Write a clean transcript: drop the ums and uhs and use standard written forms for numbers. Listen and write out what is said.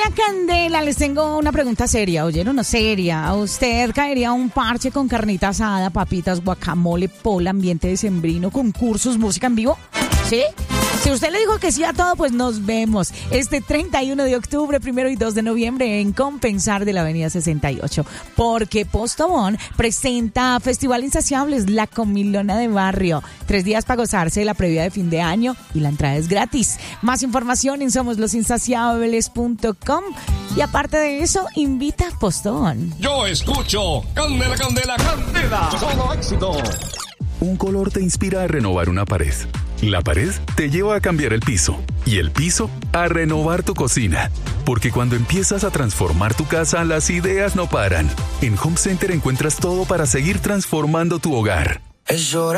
Candela, les tengo una pregunta seria, ¿oyeron? No, seria. ¿A usted caería un parche con carnita asada, papitas, guacamole, pola, ambiente decembrino, concursos, música en vivo? ¿Sí? Si usted le dijo que sí a todo, pues nos vemos este 31 de octubre, 1 y 2 de noviembre en Compensar de la Avenida 68. Porque Postobón presenta Festival Insaciables, la comilona de barrio. 3 días para gozarse la previa de fin de año y la entrada es gratis. Más información en somoslosinsaciables.com. Y aparte de eso, invita a Postobón. Yo escucho Candela, Candela, Candela. Solo éxito. Un color te inspira a renovar una pared. La pared te lleva a cambiar el piso. Y el piso a renovar tu cocina. Porque cuando empiezas a transformar tu casa, las ideas no paran. En Home Center encuentras todo para seguir transformando tu hogar.